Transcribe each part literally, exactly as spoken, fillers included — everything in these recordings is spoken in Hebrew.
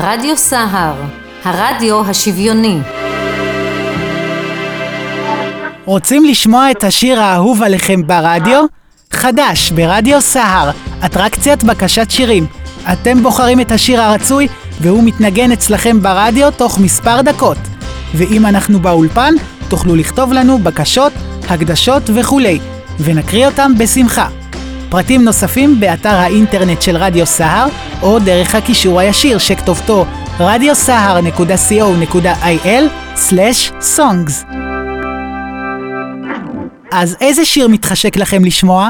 רדיו סהר, הרדיו השוויוני. רוצים לשמוע את השיר האהוב עליכם ברדיו? חדש ברדיו סהר, אטרקציית בקשת שירים. אתם בוחרים את השיר הרצוי והוא מתנגן אצלכם ברדיו תוך מספר דקות. ואם אנחנו באולפן, תוכלו לכתוב לנו בקשות, הקדשות וכולי, ונקריא אותם בשמחה. פרטים נוספים באתר האינטרנט של רדיו סהר, או דרך הקישור הישיר שכתובתו רדיו סהר נקודה סי או נקודה איי אל סלש סונגס. אז איזה שיר מתחשק לכם לשמוע?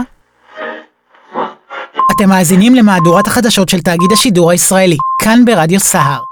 אתם מאזינים למהדורת החדשות של תאגיד השידור הישראלי, כאן ברדיו סהר.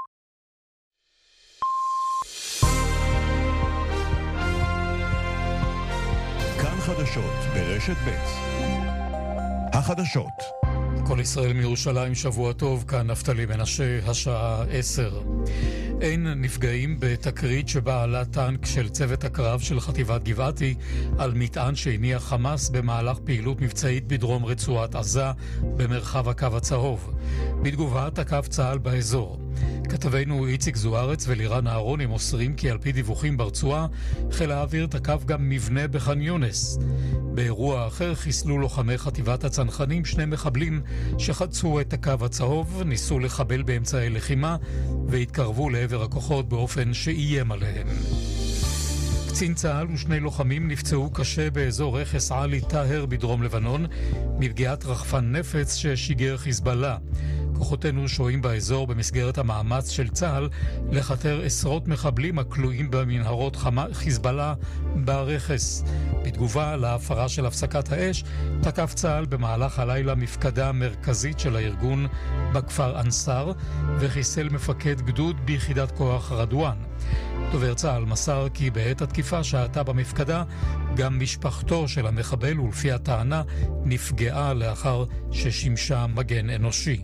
כאן חדשות ברשת ב'. החדשות. כל ישראל מירושלים, שבוע טוב, כאן נפתלי מנשה, השעה עשר. אין נפגעים בתקרית שבה עלה טנק של צוות הקרב של חטיבת גבעתי על מטען שהניח חמאס במהלך פעילות מבצעית בדרום רצועת עזה במרחב הקו הצהוב. בתגובה תקף צה"ל באזור. כתבינו איציק זוארץ ולירן אהרוני מוסרים כי על פי דיווחים ברצועה חיל האוויר תקף גם מבנה בח'אן יונס. באירוע אחר חיסלו לוחמי חטיבת הצנחנים שני מחבלים שחצו את הקו הצהוב, ניסו לחבל באמצעי לחימה והתקרבו לעבר הכוחות באופן שאיים עליהם. קצין צה"ל ושני לוחמים נפצעו קשה באזור רכס עלי טהר בדרום לבנון מפגיעת רחפן נפץ ששיגר חיזבאללה. כוחותינו שוהים באזור במסגרת המאמץ של צה"ל לחתר עשרות מחבלים הכלואים במנהרות חיזבאללה ברכס. בתגובה להפרה של הפסקת האש, תקף צה"ל במהלך הלילה מפקדה מרכזית של הארגון בכפר אנסר וחיסל מפקד גדוד ביחידת כוח רדואן. דובר צה"ל מסר כי בעת התקיפה שהתה במפקדה גם משפחתו של המחבל ולפי הטענה נפגעה לאחר ששימשה מגן אנושי.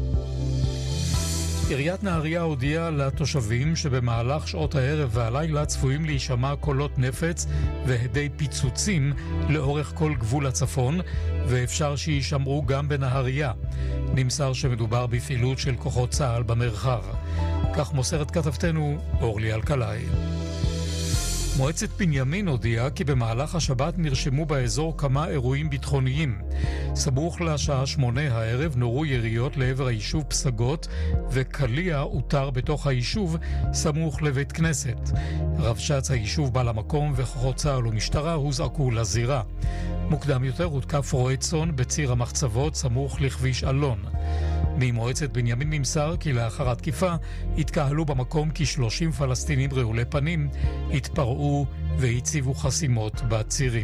עיריית נהריה הודיעה לתושבים שבמהלך שעות הערב והלילה צפויים להישמע קולות נפץ והדי פיצוצים לאורך כל גבול הצפון, ואפשר שישמעו גם בנהריה. נמסר שמדובר בפעילות של כוחות צה"ל במרחב. כך מוסרת כתבתנו אורלי אלקלעי. מועצת בנימין הודיעה כי במהלך השבת נרשמו באזור כמה אירועים ביטחוניים. סמוך לשעה שמונה הערב נורו יריות לעבר היישוב פסגות, וקליע הותר בתוך היישוב סמוך לבית כנסת. רבש"ץ היישוב בא למקום וכוחות צה"ל ומשטרה הוזעקו לזירה. מוקדם יותר הותקף רועה צאן בציר המחצבות סמוך לכביש אלון. ממועצת בנימין נמסר כי לאחר התקיפה התקהלו במקום כ-שלושים פלסטינים רעולי פנים, התפרעו והציבו חסימות בצירים.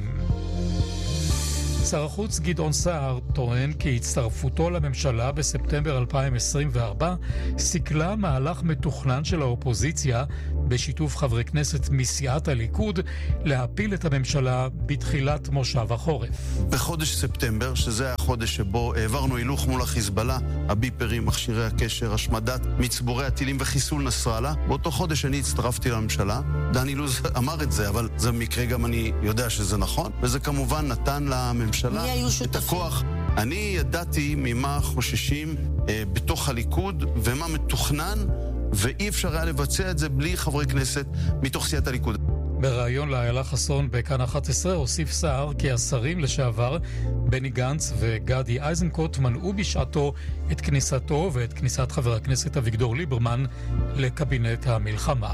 שר החוץ גדעון סער טוען כי הצטרפותו לממשלה בספטמבר אלפיים עשרים וארבע סיכלה מהלך מתוכנן של האופוזיציה בשיתוף חברי כנסת מסיעת הליכוד להפיל את הממשלה בתחילת מושב החורף. בחודש ספטמבר, שזה החודש שבו העברנו הילוך מול החיזבאללה, הביפרים, מכשירי הקשר, השמדת מצבורי הטילים וחיסול נסראללה, באותו חודש אני הצטרפתי לממשלה. דני לוז אמר את זה, אבל זה מקרה גם אני יודע שזה נכון, וזה כמובן נתן לממשלה את הכוח. אני ידעתי ממה חוששים אה, בתוך הליכוד ומה מתוכנן, ואי אפשר היה לבצע את זה בלי חברי כנסת מתוך סיעת הליכוד. בריאיון לאיילה חסון בכאן אחת עשרה הוסיף סער כי השרים לשעבר בני גנץ וגדי איזנקוט מנעו בשעתו את כניסתו ואת כניסת חבר הכנסת אביגדור ליברמן לקבינט המלחמה.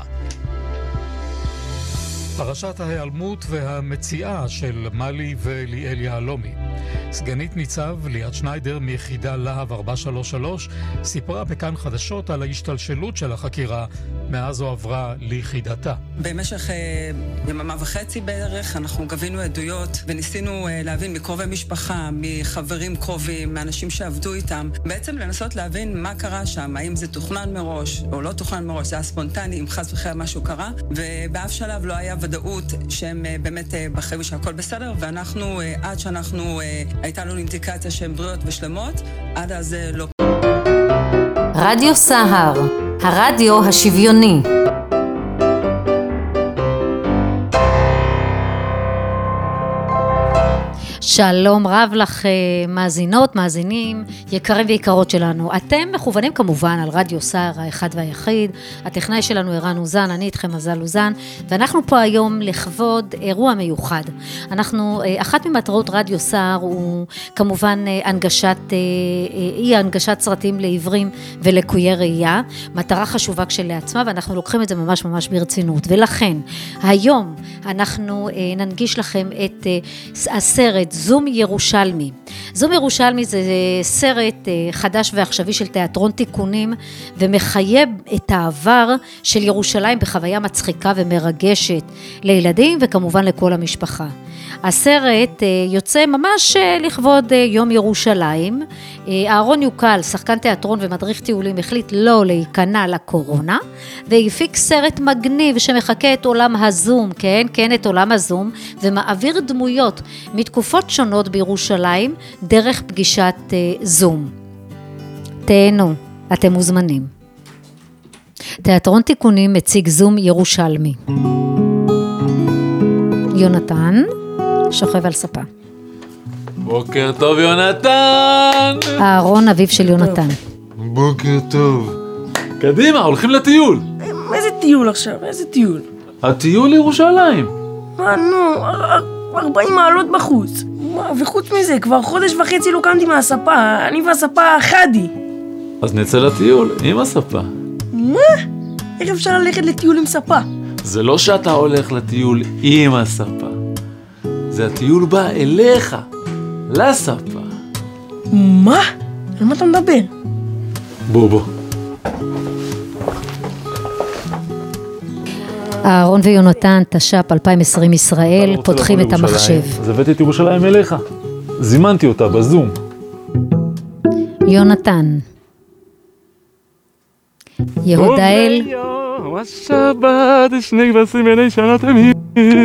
פרשת ההיעלמות והמציאה של מלי וליאל יהלומי. סגנית ניצב ליאת שניידר מיחידה להב ארבע שלוש שלוש סיפרה בכאן חדשות על ההשתלשלות של החקירה מאז הועברה ליחידתה. במשך אה, יממה וחצי בערך אנחנו גבינו עדויות וניסינו אה, להבין מקרובי משפחה, מחברים קרובים, מאנשים שעבדו איתם, בעצם לנסות להבין מה קרה שם, האם זה תוכנן מראש או לא תוכנן מראש, זה היה ספונטני, אם חס וחלילה משהו קרה, ובאף שלב לא היה ודאות שהם אה, באמת אה, בחיים שהכל בסדר, ואנחנו אה, עד שאנחנו אה, הייתה לנו אינדיקציה שהן בריאות ושלמות, עד אז אה, לא. רדיו סהר, הרדיו השוויוני. שלום רב לך מאזינות, מאזינים, יקרים ויקרות שלנו. אתם מכוונים כמובן על רדיו סער האחד והיחיד, הטכנאי שלנו ערן אוזן, אני איתכם מזל אוזן, ואנחנו פה היום לכבוד אירוע מיוחד. אנחנו, אחת ממטרות רדיו סער הוא כמובן הנגשת, היא הנגשת סרטים לעיוורים ולקויי ראייה, מטרה חשובה כשלעצמה, ואנחנו לוקחים את זה ממש ממש ברצינות. ולכן, היום אנחנו ננגיש לכם את הסרט זום ירושלמי. זום ירושלמי זה סרט חדש ועכשווי של תיאטרון תיקונים, ומחייב את העבר של ירושלים בחוויה מצחיקה ומרגשת לילדים וכמובן לכל המשפחה. הסרט יוצא ממש לכבוד יום ירושלים. אהרון יוקל, שחקן תיאטרון ומדריך טיולים, החליט לא להיכנע לקורונה, והפיק סרט מגניב שמחכה את עולם הזום, כן, כן, את עולם הזום, ומעביר דמויות מתקופות שונות בירושלים דרך פגישת זום. תהנו, אתם מוזמנים. תיאטרון תיקונים מציג זום ירושלמי. יונתן שוכב על ספה. בוקר טוב יונתן. אהרון אביו של יונתן. בוקר טוב. קדימה, הולכים לטיול. איזה טיול עכשיו? איזה טיול? הטיול לירושלים. מה, נו, ארבעים מעלות בחוץ. מה, וחוץ מזה, כבר חודש וחצי לא קמתי מהספה, אני והספה חדי. אז נצא לטיול עם הספה. מה? איך אפשר ללכת לטיול עם ספה? זה לא שאתה הולך לטיול עם הספה. זה הטיול בא אליך, לספה. מה? על מה אתה מדבר? בוא בוא. אהרון ויונתן, תש"פ אלפיים ועשרים ישראל, פותחים את המחשב. אז הבאתי את ירושלים אליך. זימנתי אותה בזום. יונתן. יהודאל. השבת שני כבשים עיני שנה תמים.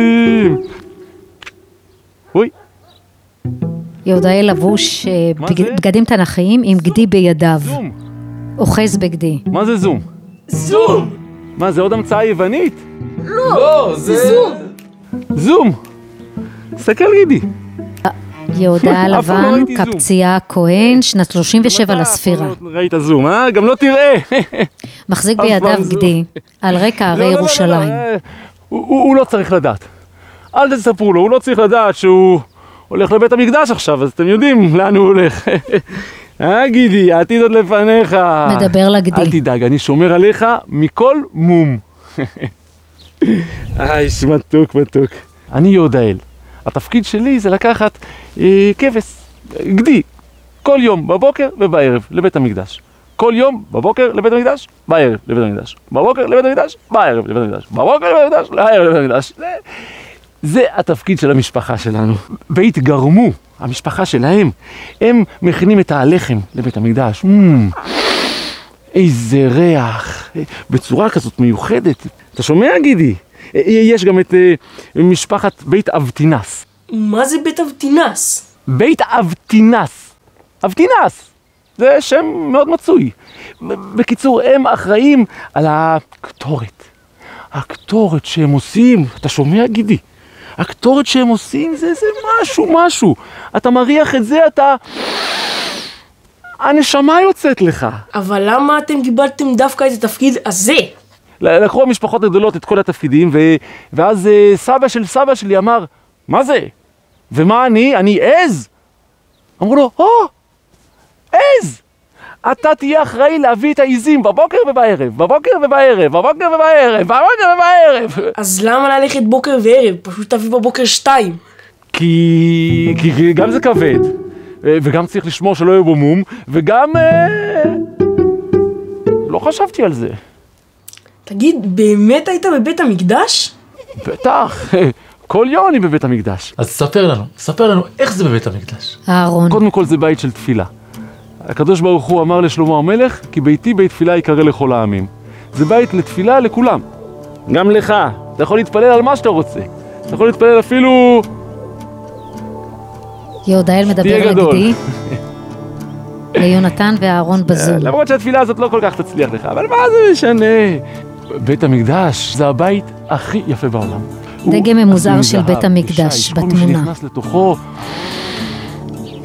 אוי. יהודאל לבוש בגדים תנכיים עם גדי בידיו. זום. אוחז בגדי. מה זה זום? זום! מה, זה עוד המצאה יוונית? לא! לא, זה זום! זום! סתכל גידי. יהודה אף פעם לא לבן, ראיתי זום. קפצייה כהן, שנת שלושים ושבע לספירה. ראית זום, אה? גם לא תראה. מחזיק אף פעם בידיו זום. גדי, על רקע לא, הרי לא, לא, לא, ירושלים. לא, הוא- הוא הוא לא צריך לדעת. אל תספרו לו, הוא לא צריך לדעת שהוא הולך לבית המקדש עכשיו, אז אתם יודעים לאן הוא הולך. אה, גידי, העתיד עוד לפניך. מדבר לגדי. אל תדאג, אני שומר עליך מכל מום. איי, מתוק, מתוק. אני יהודאל. התפקיד שלי זה לקחת אה, כבש, גדי, כל יום בבוקר ובערב לבית המקדש. כל יום בבוקר לבית המקדש, בערב לבית המקדש. בבוקר לבית המקדש, בערב לבית המקדש. בבוקר לבית המקדש, בערב לבית המקדש. זה, זה התפקיד של המשפחה שלנו. והתגרמו, המשפחה שלהם, הם מכינים את הלחם לבית המקדש. Mm, איזה ריח, בצורה כזאת מיוחדת. אתה שומע, גידי? יש גם את uh, משפחת בית אבטינס. מה זה בית אבטינס? בית אבטינס. אבטינס. זה שם מאוד מצוי. בקיצור, הם אחראים על הקטורת. הקטורת שהם עושים, אתה שומע, גידי? הקטורת שהם עושים זה, זה משהו, משהו. אתה מריח את זה, אתה... הנשמה יוצאת לך. אבל למה אתם קיבלתם דווקא את התפקיד הזה? לקחו המשפחות הגדולות את כל התפקידים, ו... ואז uh, סבא של סבא שלי אמר, מה זה? ומה אני? אני עז? אמרו לו, או, עז! אתה תהיה אחראי להביא את העיזים בבוקר ובערב, בבוקר ובערב, בבוקר ובערב, בבוקר ובערב. אז למה ללכת בוקר וערב? פשוט תביא בבוקר שתיים. כי... כי כי גם זה כבד, וגם צריך לשמור שלא יהיה בו מום, וגם... אה... לא חשבתי על זה. תגיד, באמת היית בבית המקדש? בטח, כל יום אני בבית המקדש. אז ספר לנו, ספר לנו איך זה בבית המקדש. אהרון. קודם כל זה בית של תפילה. הקדוש ברוך הוא אמר לשלמה המלך, כי ביתי בית תפילה יקרא לכל העמים. זה בית לתפילה לכולם. גם לך. אתה יכול להתפלל על מה שאתה רוצה. אתה יכול להתפלל אפילו... יהודאל מדבר לגדי. ליונתן ואהרון בזום. למרות שהתפילה הזאת לא כל כך תצליח לך, אבל מה זה משנה? בית המקדש זה הבית הכי יפה בעולם. דגם ממוזר של בית המקדש בתמונה. כל מי שנכנס לתוכו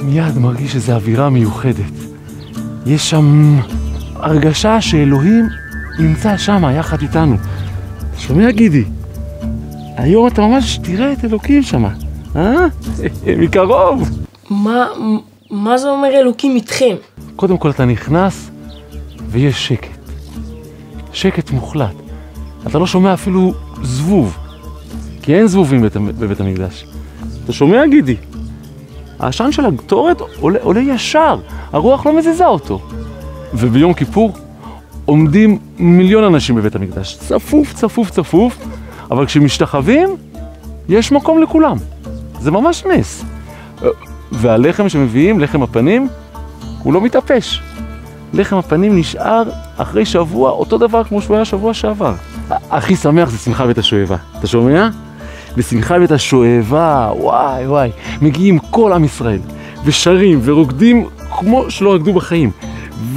מיד מרגיש איזו אווירה מיוחדת. יש שם הרגשה שאלוהים נמצא שם יחד איתנו. שומע גידי? היום אתה ממש תראה את אלוקים שם, אה? מקרוב. מה, מה זה אומר אלוקים איתכם? קודם כל אתה נכנס ויש שקט. שקט מוחלט. אתה לא שומע אפילו זבוב, כי אין זבובים בבית, בבית המקדש. אתה שומע גידי? העשן של הקטורת עולה, עולה ישר, הרוח לא מזיזה אותו. וביום כיפור עומדים מיליון אנשים בבית המקדש, צפוף, צפוף, צפוף, אבל כשמשתחווים, יש מקום לכולם. זה ממש נס. והלחם שמביאים, לחם הפנים, הוא לא מתאפש. לחם הפנים נשאר אחרי שבוע, אותו דבר כמו שהוא היה שבוע שעבר. הכי שמח זה שמחה בית השואבה. אתה שומע? בשמחה בית השואבה, וואי וואי, מגיעים כל עם ישראל, ושרים ורוקדים כמו שלא רקדו בחיים. ו...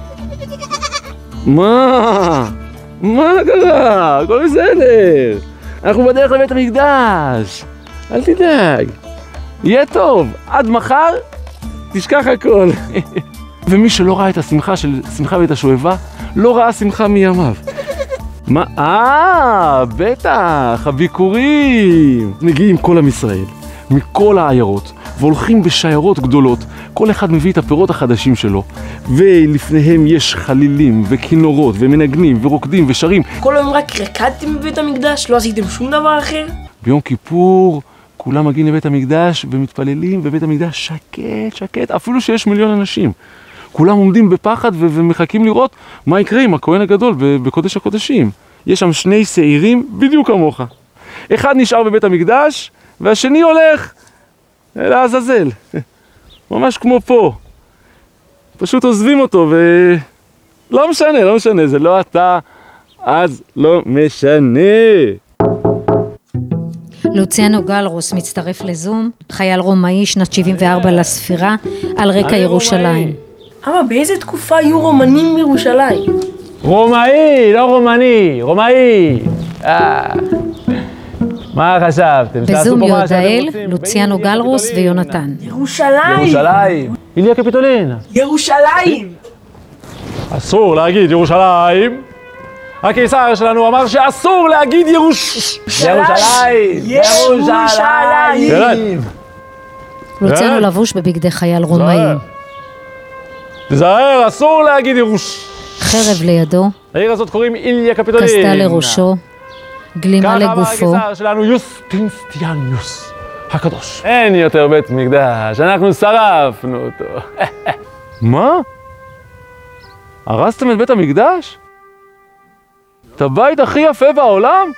מה? מה קרה? הכל בסדר. אנחנו בדרך לבית המקדש. אל תדאג. יהיה טוב. עד מחר תשכח הכל. ומי שלא ראה את השמחה של שמחה בית השואבה, לא ראה שמחה מימיו. מה? אה, בטח, הביקורים. מגיעים כל עם ישראל, מכל העיירות, והולכים בשיירות גדולות. כל אחד מביא את הפירות החדשים שלו, ולפניהם יש חלילים וכינורות ומנגנים ורוקדים ושרים. כל היום רק רקדתם בבית המקדש? לא עשיתם שום דבר אחר? ביום כיפור כולם מגיעים לבית המקדש ומתפללים, ובית המקדש שקט, שקט, אפילו שיש מיליון אנשים. כולם עומדים בפחד ו- ומחכים לראות מה יקרה עם הכהן הגדול בקודש הקודשים. יש שם שני שעירים בדיוק כמוך. אחד נשאר בבית המקדש, והשני הולך לעזאזל. ממש כמו פה. פשוט עוזבים אותו, ולא משנה, לא משנה, זה לא אתה, אז לא משנה. לוציאנו גלרוס מצטרף לזום, חייל רומאי, שנת שבעים וארבע לספירה, על רקע ירושלים. אבל באיזה תקופה היו רומנים בירושלים? רומאי, לא רומני, רומאי. מה חשבתם? בזום יהודאל, לוציאנו גלרוס ויונתן. ירושלים! ירושלים! איליה קפיטולינה. ירושלים! אסור להגיד ירושלים. הקיסר שלנו אמר שאסור להגיד ירוש... ירושלים! ירושלים! לוציאנו לבוש בבגדי חייל רומאי. תזהר, אסור להגיד ירוש... חרב לידו. העיר הזאת קוראים איליה קפיטולינה. קסדה לראשו. גלימה לגופו. ככה אמר הקיסר שלנו יוסטיניאנוס הקדוש. אין יותר בית מקדש, אנחנו שרפנו אותו. מה? הרסתם את בית המקדש? את הבית הכי יפה בעולם?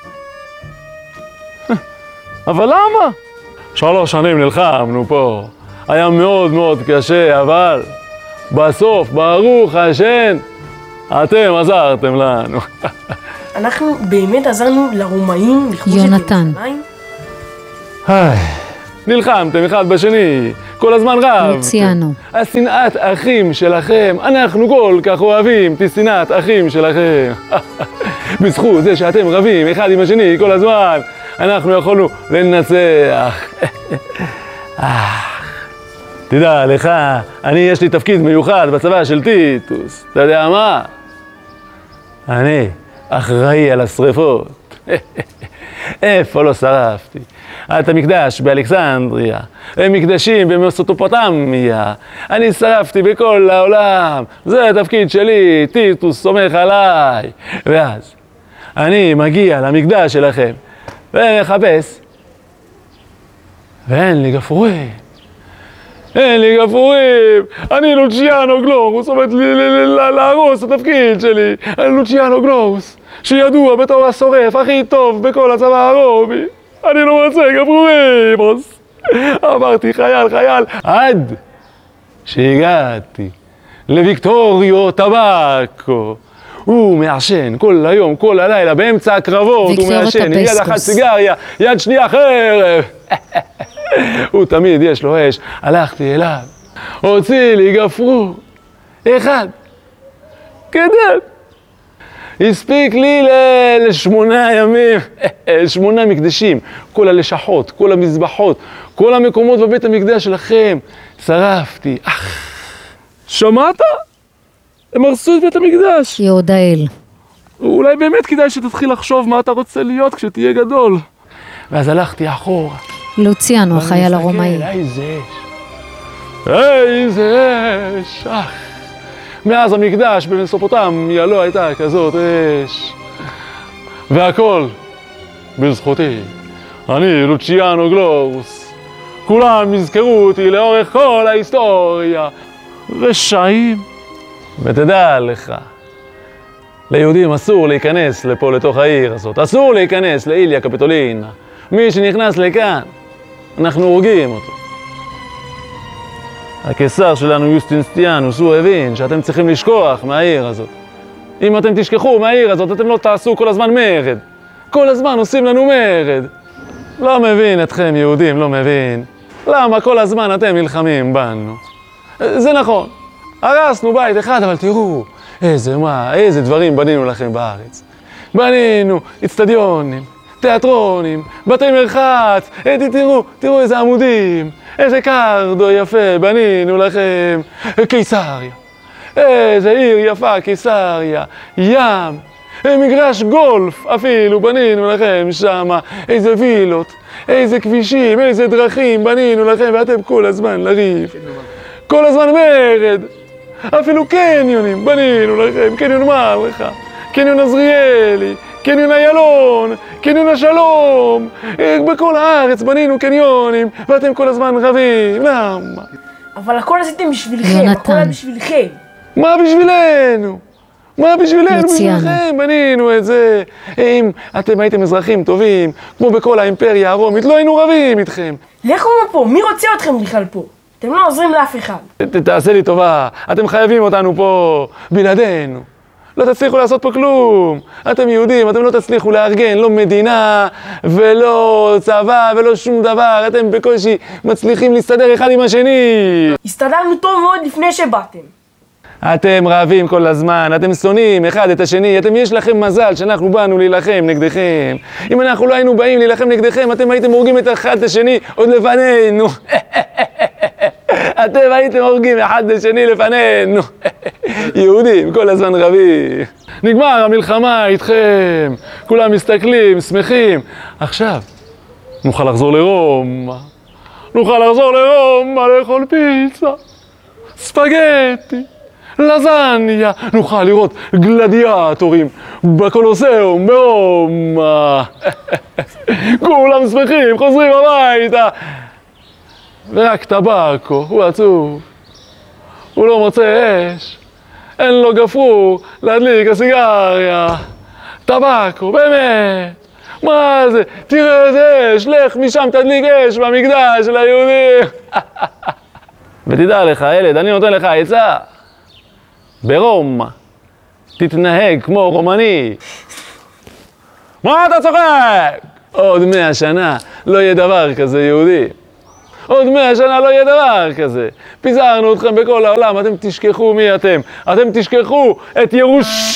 אבל למה? שלוש שנים נלחמנו פה. היה מאוד מאוד קשה, אבל בסוף, ברוך השם, אתם עזרתם לנו. אנחנו באמת עזרנו לרומאים לכבוש את יונתן. ירושלים? היי, נלחמתם אחד בשני, כל הזמן רב. לוציאנו. השנאת אחים שלכם, אנחנו כל כך אוהבים את שנאת אחים שלכם. בזכות זה שאתם רבים אחד עם השני כל הזמן, אנחנו יכולנו לנצח. תדע לך, אני יש לי תפקיד מיוחד בצבא של טיטוס, אתה יודע מה? אני אחראי על השריפות. איפה לא שרפתי? את המקדש באלכסנדריה, מקדשים במסופוטמיה, אני שרפתי בכל העולם, זה התפקיד שלי, טיטוס סומך עליי. ואז אני מגיע למקדש שלכם ומחפש, ואין לי גפרורים. אין לי גפרורים, אני לוציאנו גלורוס, עומד להרוס את התפקיד שלי. אני לוציאנו גלורוס, שידוע בתור השורף הכי טוב בכל הצבא הרומי. אני לא מוצא גפרורים. אמרתי חייל חייל, עד שהגעתי לוויקטוריו טבקו. הוא מעשן כל היום, כל הלילה, באמצע הקרבות הוא מעשן, יד אחת סיגריה, יד שנייה חרב. הוא תמיד יש לו אש. הלכתי אליו, הוציא לי גפרור אחד, קטן, הספיק לי ל- לשמונה ימים, שמונה מקדשים, כל הלשכות, כל המזבחות, כל המקומות בבית המקדש שלכם, שרפתי. אך, שמעת? הם הרסו את בית המקדש. יהודאל. אולי באמת כדאי שתתחיל לחשוב מה אתה רוצה להיות כשתהיה גדול. ואז הלכתי אחורה. לוציאנו, החייל הרומאי. איזה אש. איזה אש. אך. מאז המקדש במסופוטמיה לא הייתה כזאת אש. והכל בזכותי. אני לוציאנו גלורוס. כולם יזכרו אותי לאורך כל ההיסטוריה. רשעים. ותדע לך, ליהודים אסור להיכנס לפה לתוך העיר הזאת. אסור להיכנס לאיליה קפיטולינה. מי שנכנס לכאן, אנחנו הורגים אותו. הקיסר שלנו יוסטיניאנוס, הוא הבין שאתם צריכים לשכוח מהעיר הזאת. אם אתם תשכחו מהעיר הזאת, אתם לא תעשו כל הזמן מרד. כל הזמן עושים לנו מרד. לא מבין אתכם יהודים, לא מבין. למה כל הזמן אתם נלחמים בנו? זה נכון. הרסנו בית אחד, אבל תראו, איזה מה, איזה דברים בנינו לכם בארץ. בנינו אצטדיונים, תיאטרונים, בתי מרחץ, תראו, תראו איזה עמודים, איזה קרדו יפה בנינו לכם, קיסריה. איזה עיר יפה, קיסריה, ים, מגרש גולף אפילו בנינו לכם שמה, איזה וילות, איזה כבישים, איזה דרכים בנינו לכם, ואתם כל הזמן לריב. כל הזמן מרד. אפילו קניונים בנינו לכם, קניון מלכה, קניון עזריאלי, קניון איילון, קניון השלום, בכל הארץ בנינו קניונים, ואתם כל הזמן רבים, למה? אבל הכל עשיתם בשבילכם, הכל היה בשבילכם. מה בשבילנו? מה בשבילנו? בשבילכם בנינו את זה. אם אתם הייתם אזרחים טובים, כמו בכל האימפריה הרומית, לא היינו רבים איתכם. לכו מפה, מי רוצה אתכם בכלל פה? אתם לא עוזרים לאף אחד. תעשה לי טובה, אתם חייבים אותנו פה, בלעדינו. לא תצליחו לעשות פה כלום. אתם יהודים, אתם לא תצליחו לארגן, לא מדינה, ולא צבא, ולא שום דבר. אתם בקושי מצליחים להסתדר אחד עם השני. הסתדרנו טוב מאוד לפני שבאתם. אתם רבים כל הזמן, אתם שונאים אחד את השני, אתם יש לכם מזל שאנחנו באנו להילחם נגדכם. אם אנחנו לא היינו באים להילחם נגדכם, אתם הייתם הורגים את אחד את השני עוד לפנינו. אתם הייתם הורגים אחד את השני לפנינו. יהודים כל הזמן רבים. נגמר המלחמה איתכם, כולם מסתכלים, שמחים. עכשיו, נוכל לחזור לרומא. נוכל לחזור לרומא לאכול פיצה, ספגטי, לזניה, נוכל לראות גלדיאטורים בקולוסיאום ברומא. כולם שמחים, חוזרים הביתה. ורק טבקו, הוא עצוב. הוא לא מוצא אש. אין לו גפרור להדליק הסיגריה. טבקו, באמת. מה זה? תראה איזה אש, לך משם תדליק אש במקדש של היהודים. ותדע לך, ילד, אני נותן לך עצה. ברומא, תתנהג כמו רומני. מה אתה צוחק? עוד מאה שנה לא יהיה דבר כזה יהודי. עוד מאה שנה לא יהיה דבר כזה. פיזרנו אתכם בכל העולם, אתם תשכחו מי אתם. אתם תשכחו את ירוש...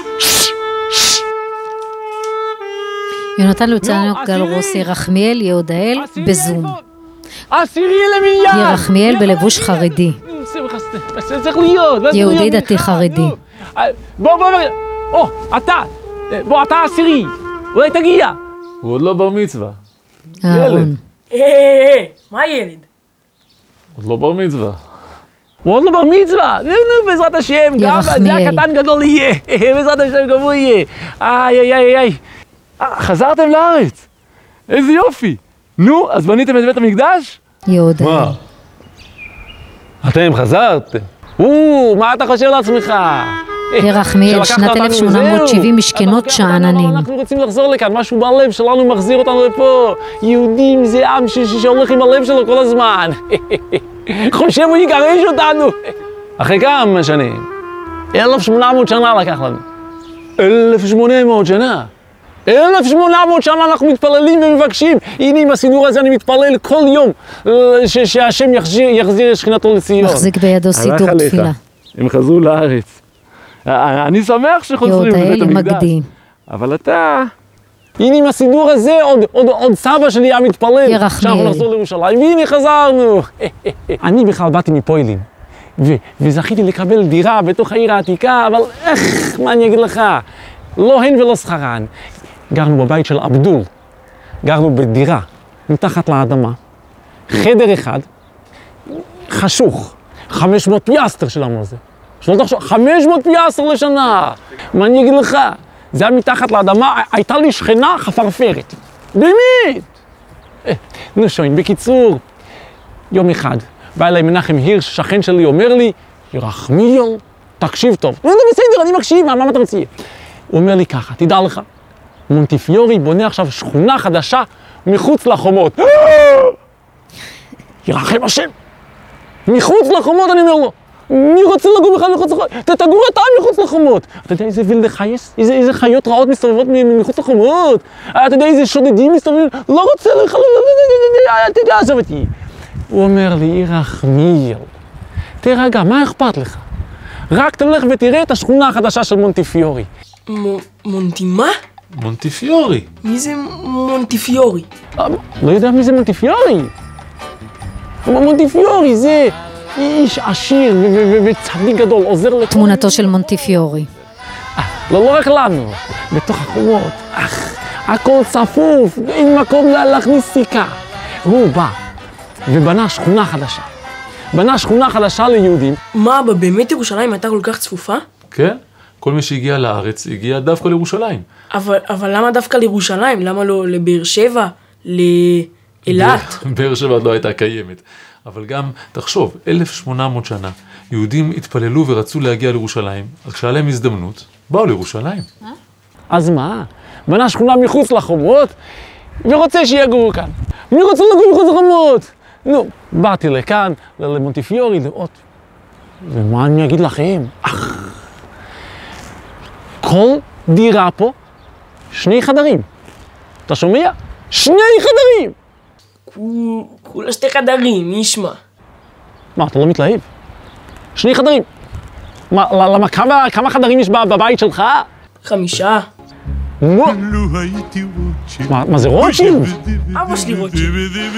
יונתן לוציאנו גלרוס, ירחמיאל יהודאל בזום. עשירי למיליארד! ירחמיאל בלבוש חרדי. זה צריך להיות. יהודי דתי חרדי. בוא, בוא, בוא. או, אתה. בוא, אתה עשירי. אולי תגיע. הוא עוד לא בר מצווה. אהרון. אה, אה, אה, מה ילד? עוד לא בר מצווה. הוא עוד לא בר מצווה. בעזרת השם, גם זה הקטן גדול יהיה. בעזרת השם גם הוא יהיה. איי, איי, איי, איי. חזרתם לארץ. איזה יופי. נו, אז בניתם את בית המקדש? יהודה. מה? אתם חזרתם? או, מה אתה חושב לעצמך? ירחמיאל, שנת אלף שמונה מאות שבעים, משכנות שאננים. אנחנו רוצים לחזור לכאן, משהו בלב שלנו מחזיר אותנו לפה. יהודים זה עם שהולך עם הלב שלו כל הזמן. חושב הוא יגרש אותנו. אחרי כמה שנים? אלף שמונה מאות שנה לקח לנו. אלף שמונה מאות שנה. אלף שמונה מאות שנה אנחנו מתפללים ומבקשים. הנה עם הסידור הזה אני מתפלל כל יום שהשם יחזיר את שכינתו לציון. מחזיק בידו סידור תפילה. הם חזרו לארץ. אני שמח שחוזרים לבית יהודאל המקדש. מגדי. אבל אתה... הנה עם הסידור הזה, עוד, עוד, עוד סבא שלי היה מתפלל. ירחמיאל. שאנחנו נחזור לירושלים, והנה חזרנו. אני בכלל באתי מפוילין, ו- וזכיתי לקבל דירה בתוך העיר העתיקה, אבל איך, מה אני אגיד לך? לא הן ולא שכרן. גרנו בבית של אבדול, גרנו בדירה, מתחת לאדמה. חדר אחד, חשוך, חמש מאות פיאסטר שלנו על זה. שלא תחשוב, חמש מאות פיאסטר לשנה. מה אני אגיד לך? זה היה מתחת לאדמה, הייתה לי שכנה חפרפרת. באמת! נו שוין, בקיצור, יום אחד, בא אליי מנחם הירש, שכן שלי, אומר לי, ירחמיאל, תקשיב טוב. לא, זה בסדר, אני מקשיב, מה, מה אתה רוצה? הוא אומר לי ככה, תדע לך, מונטיפיורי בונה עכשיו שכונה חדשה מחוץ לחומות. ירחם השם, מחוץ לחומות, אני אומר לו. מי רוצה לגור בכלל מחוץ לחומות? תגור אתה מחוץ לחומות. אתה יודע איזה וילדה חייס? איזה, איזה חיות רעות מסתובבות מחוץ לחומות? אתה יודע איזה שודדים מסתובבים? לא רוצה לך, אתה יודע, עזוב אותי. הוא אומר לי, ירחמיאל, תרגע, מה אכפת לך? רק תלך ותראה את השכונה החדשה של מונטיפיורי. מונטי מה? מונטיפיורי. מי זה מונטיפיורי? לא יודע מי זה מונטיפיורי. מונטיפיורי זה איש עשיר וצדיק גדול, עוזר לכל... תמונתו של מונטיפיורי. לא, לא רק לנו, בתוך החומות. אך, הכל צפוף, אין מקום להכניס סיכה. הוא בא ובנה שכונה חדשה. בנה שכונה חדשה ליהודים. מה, באמת ירושלים הייתה כל כך צפופה? כן? כל מי שהגיע לארץ הגיע דווקא לירושלים. אבל, אבל למה דווקא לירושלים? למה לא לבאר שבע? לאילת? באר שבע לא הייתה קיימת. אבל גם, תחשוב, אלף ושמונה מאות שנה, יהודים התפללו ורצו להגיע לירושלים, אז כשהיה להם הזדמנות, באו לירושלים. אז מה? בנה שכונה מחוץ לחומות, ורוצה שיגורו כאן. מי רוצה לגור מחוץ לחומות? נו, באתי לכאן, למונטיפיורי, לראות. ומה אני אגיד לכם? אך, כל דירה פה, שני חדרים. אתה שומע? שני חדרים! כולה שתי חדרים, מי ישמע? מה, אתה לא מתלהב? שני חדרים. מה, למה, כמה, כמה חדרים יש בבית שלך? חמישה. מה? מה, מה זה רוטשילד? אבא שלי רוטשילד.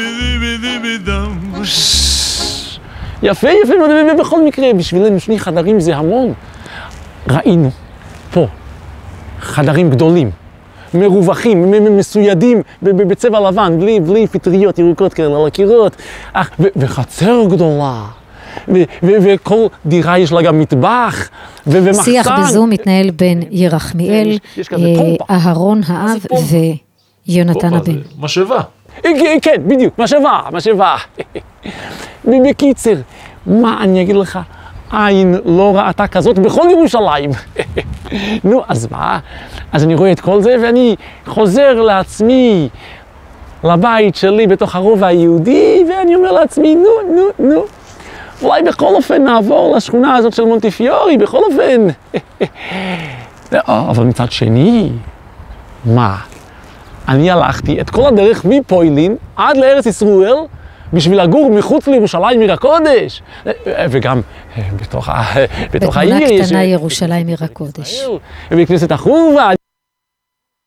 יפה, יפה, בכל מקרה, בשבילנו שני חדרים זה המון. ראינו פה חדרים גדולים, מרווחים, מסוידים, בצבע לבן, בלי, בלי פטריות ירוקות כאלה על הקירות, וחצר גדולה, וכל דירה יש לה גם מטבח, ומחסן. שיח בזום מתנהל בין ירחמיאל, אהרון האב ויונתן הבן. משאבה. כן, בדיוק, משאבה, משאבה. בקיצר, מה אני אגיד לך? עין לא ראתה כזאת בכל ירושלים. נו, אז מה? אז אני רואה את כל זה ואני חוזר לעצמי, לבית שלי בתוך הרובע היהודי, ואני אומר לעצמי, נו, נו, נו, אולי בכל אופן נעבור לשכונה הזאת של מונטיפיורי, בכל אופן. אבל מצד שני, מה? אני הלכתי את כל הדרך מפוילין עד לארץ ישראל, בשביל לגור מחוץ לירושלים עיר הקודש, וגם בתוך העיר יש... בתמונה קטנה ירושלים עיר הקודש. ובכנסת החורבה.